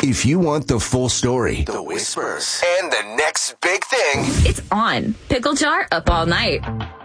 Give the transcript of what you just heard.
If you want the full story, the whispers, and the next big thing, it's on Pickle Jar Up All Night.